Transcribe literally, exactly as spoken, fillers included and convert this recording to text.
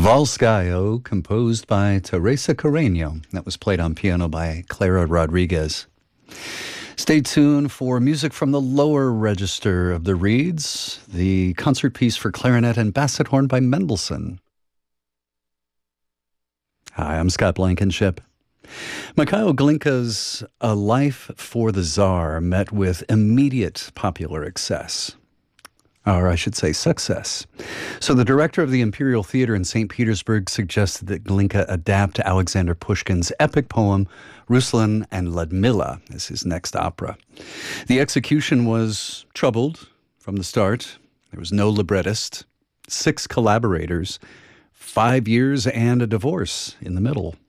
Volskayo, composed by Teresa Carreño. That was played on piano by Clara Rodriguez. Stay tuned for music from the lower register of the reeds, the concert piece for clarinet and basset horn by Mendelssohn. Hi, I'm Scott Blankenship. Mikhail Glinka's A Life for the Tsar met with immediate popular access. Or I should say success. So the director of the Imperial Theater in Saint Petersburg suggested that Glinka adapt Alexander Pushkin's epic poem, Ruslan and Ludmilla, as his next opera. The execution was troubled from the start. There was no librettist, six collaborators, five years and a divorce in the middle.